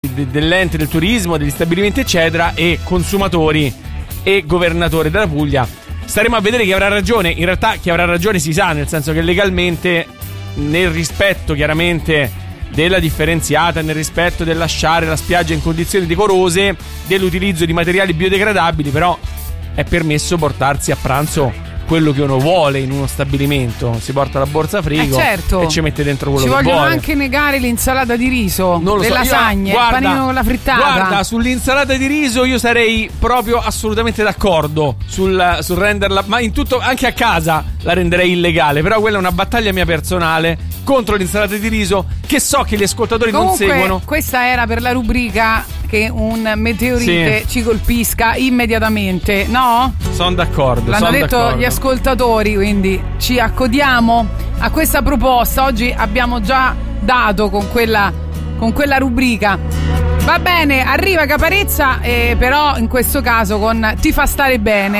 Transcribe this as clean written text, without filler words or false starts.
dell'ente del turismo, degli stabilimenti eccetera, e consumatori e governatore della Puglia. Staremo a vedere chi avrà ragione. In realtà chi avrà ragione si sa, nel senso che legalmente, nel rispetto chiaramente della differenziata, nel rispetto del lasciare la spiaggia in condizioni decorose, dell'utilizzo di materiali biodegradabili, però è permesso portarsi a pranzo quello che uno vuole in uno stabilimento. Si porta la borsa frigo, certo, e ci mette dentro quello che vuole. Ci vogliono anche negare l'insalata di riso, non lo le so, lasagne, il panino con la frittata. Guarda, sull'insalata di riso io sarei proprio assolutamente d'accordo sul renderla, ma in tutto, anche a casa la renderei illegale. Però quella è una battaglia mia personale contro l'insalata di riso, che so che gli ascoltatori comunque, non seguono. Questa era per la rubrica che un meteorite ci colpisca immediatamente, no? Sono d'accordo. L'hanno detto gli ascoltatori, quindi ci accodiamo a questa proposta. Oggi abbiamo già dato con quella rubrica. Va bene, arriva Caparezza, però in questo caso con Ti fa stare bene.